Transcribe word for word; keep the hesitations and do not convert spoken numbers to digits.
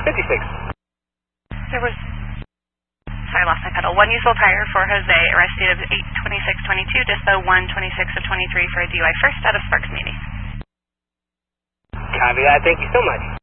fifty-six. There was, sorry, I lost my pedal. One useful prior for Jose, arrested of eight twenty-six twenty-two, dispo one twenty-six of twenty-three for a D U I first out of Sparks Muni. Copy that. Thank you so much.